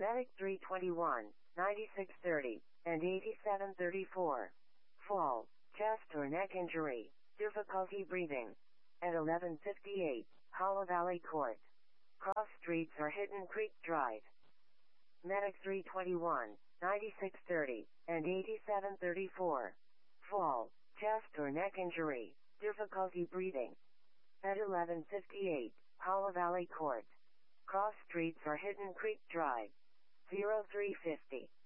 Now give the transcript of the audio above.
Medic 321, 9630, and 8734. Fall, chest or neck injury, difficulty breathing. At 1158, Hollow Valley Court. Cross streets are Hidden Creek Drive. Medic 321, 9630, and 8734. Fall, chest or neck injury, difficulty breathing. At 1158, Hollow Valley Court. Cross streets are Hidden Creek Drive. 0350.